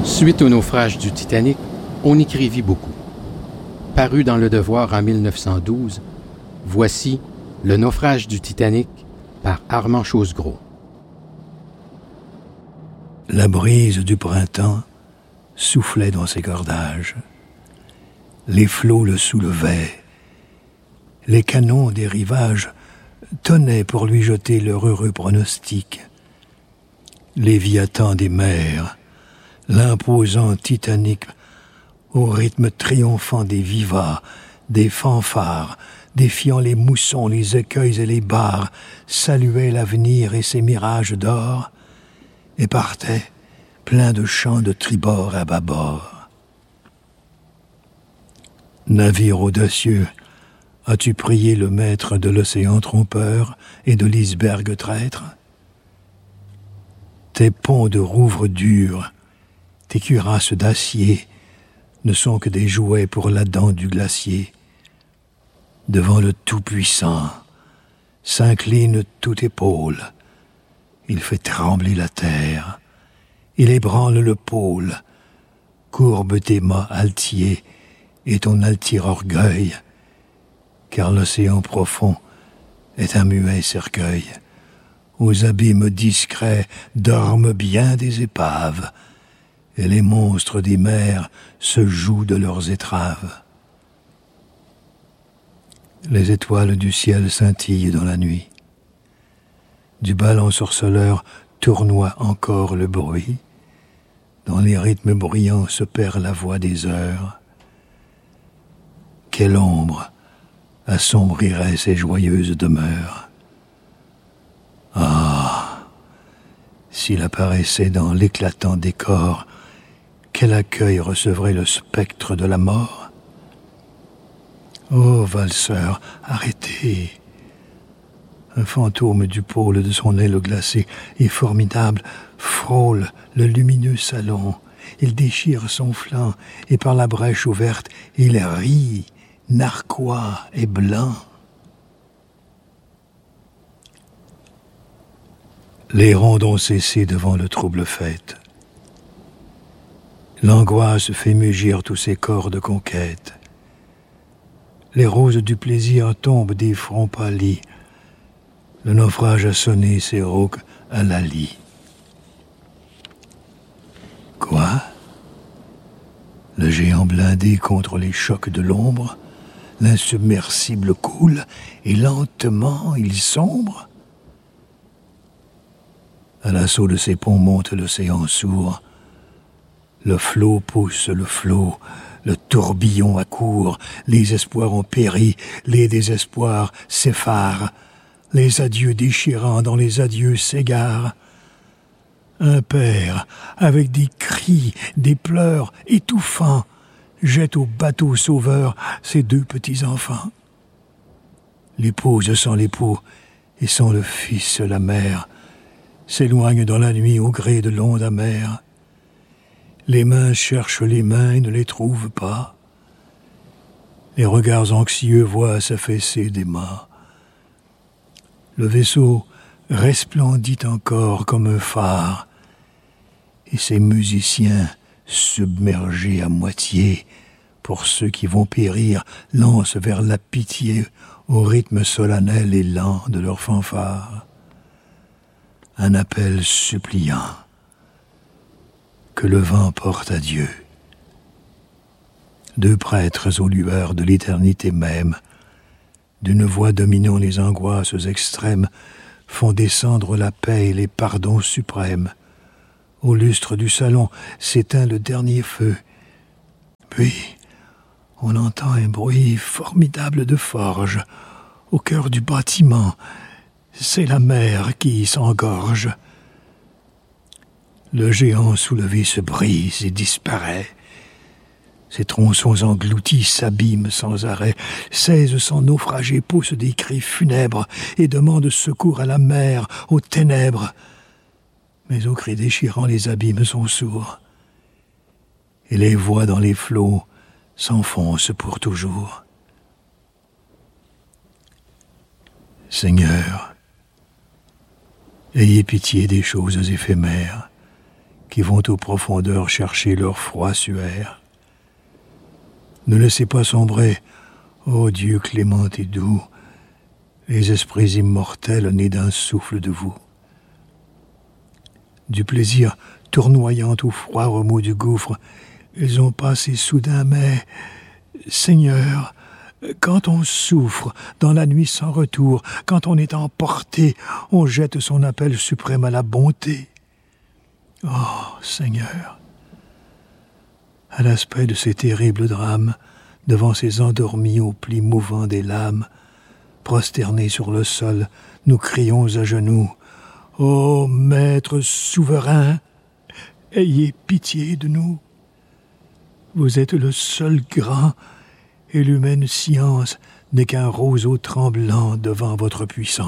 Suite au naufrage du Titanic, on écrivit beaucoup. Paru dans Le Devoir en 1912, voici Le naufrage du Titanic par Armand Chosgros. La brise du printemps soufflait dans ses cordages. Les flots le soulevaient. Les canons des rivages tonnaient pour lui jeter leur heureux pronostic. Léviathan des mers, l'imposant Titanic, au rythme triomphant des vivats, des fanfares, défiant les moussons, les écueils et les barres, saluait l'avenir et ses mirages d'or, et partait plein de chants de tribord à bâbord. Navire audacieux, as-tu prié le maître de l'océan trompeur et de l'iceberg traître? Tes ponts de rouvre durs, tes cuirasses d'acier ne sont que des jouets pour la dent du glacier. Devant le Tout-Puissant s'incline toute épaule. Il fait trembler la terre, il ébranle le pôle, courbe tes mâts altiers et ton altier orgueil, car l'océan profond est un muet cercueil. Aux abîmes discrets dorment bien des épaves, et les monstres des mers se jouent de leurs étraves. Les étoiles du ciel scintillent dans la nuit. Du bal ensorceleur tournoie encore le bruit. Dans les rythmes brillants se perd la voix des heures. Quelle ombre assombrirait ces joyeuses demeures? Ah, s'il apparaissait dans l'éclatant décor, quel accueil recevrait le spectre de la mort? Ô valseur, arrêtez! Un fantôme du pôle de son aile glacée et formidable frôle le lumineux salon. Il déchire son flanc et par la brèche ouverte, il rit, narquois et blanc. Les rondes ont cessé devant le trouble fait. L'angoisse fait mugir tous ces corps de conquête. Les roses du plaisir tombent des fronts pâlis. Le naufrage a sonné ses rauques à la lie. Quoi? Le géant blindé contre les chocs de l'ombre, l'insubmersible coule et lentement il sombre? À l'assaut de ses ponts monte l'océan sourd. Le flot pousse le flot, le tourbillon accourt, les espoirs ont péri, les désespoirs s'effarent, les adieux déchirants dans les adieux s'égarent. Un père, avec des cris, des pleurs étouffants, jette au bateau sauveur ses deux petits-enfants. L'épouse sans l'époux et sans le fils la mère s'éloignent dans la nuit au gré de l'onde amère. Les mains cherchent les mains et ne les trouvent pas. Les regards anxieux voient s'affaisser des mâts. Le vaisseau resplendit encore comme un phare, et ces musiciens, submergés à moitié, pour ceux qui vont périr, lancent vers la pitié au rythme solennel et lent de leur fanfare un appel suppliant que le vent porte à Dieu. Deux prêtres aux lueurs de l'éternité même, d'une voix dominant les angoisses extrêmes, font descendre la paix et les pardons suprêmes. Au lustre du salon s'éteint le dernier feu. Puis, on entend un bruit formidable de forge. Au cœur du bâtiment, c'est la mer qui s'engorge. Le géant soulevé se brise et disparaît. Ses tronçons engloutis s'abîment sans arrêt. 1600 naufragés poussent des cris funèbres et demandent secours à la mer, aux ténèbres. Mais aux cris déchirants, les abîmes sont sourds. Et les voix dans les flots s'enfoncent pour toujours. Seigneur, ayez pitié des choses éphémères qui vont aux profondeurs chercher leur froid suaire. Ne laissez pas sombrer, ô Dieu clément et doux, les esprits immortels nés d'un souffle de vous. Du plaisir tournoyant au froid remous du gouffre, ils ont passé soudain, mais, Seigneur, quand on souffre dans la nuit sans retour, quand on est emporté, on jette son appel suprême à la bonté. Oh, Seigneur, à l'aspect de ces terribles drames, devant ces endormis aux plis mouvants des lames, prosternés sur le sol, nous crions à genoux, « Ô Maître souverain, ayez pitié de nous. Vous êtes le seul grand, et l'humaine science n'est qu'un roseau tremblant devant votre puissance. »